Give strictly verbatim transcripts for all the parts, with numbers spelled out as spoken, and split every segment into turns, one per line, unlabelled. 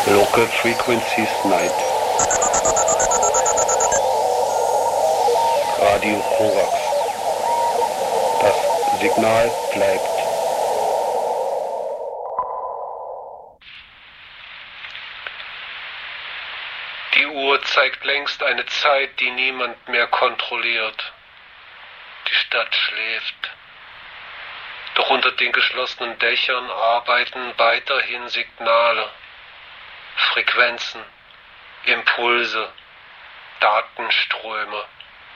Local Frequencies Night. Radio Korax. Das Signal bleibt. Die Uhr zeigt längst eine Zeit, die niemand mehr kontrolliert. Die Stadt schläft. Doch unter den geschlossenen Dächern arbeiten weiterhin Signale, Frequenzen, Impulse, Datenströme.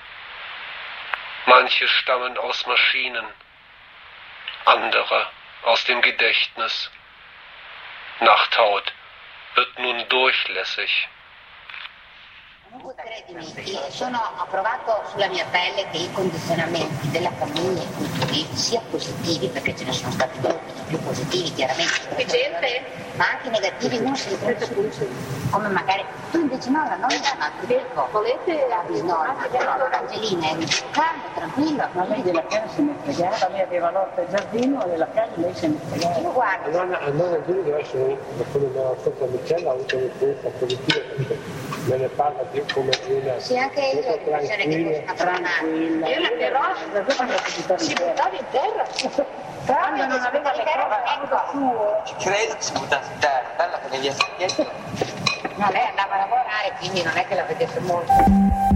Manche stammen aus Maschinen, andere aus dem Gedächtnis. Nachthaut wird nun durchlässig.
Credimi, sono, ho provato sulla mia pelle che i condizionamenti della famiglia culturali sia positivi, perché ce ne sono stati molti più positivi chiaramente,
che gente,
ma anche negativi, non si riconoscono, come magari tu invece no, la nonna ma ti dico,
volete
la bisnonna, no, l'Angelina è calma, tranquilla,
ma lei della casa se ne fregava, lei aveva l'orto e giardino e della casa lei se ne fregava.
io guardo.
La nonna, la nonna Angelina deve essere, da quello della stessa Micella, ha avuto un'esperienza positiva perché me ne parla più come una
Sì, anche io ho l'impressione che fosse una tranquilla.
io la però si buttava in terra.
Quando non aveva le cose,
Credo che si buttasse in terra, bella che negli aspetti.
no, lei andava a lavorare, quindi non è che la vedesse molto.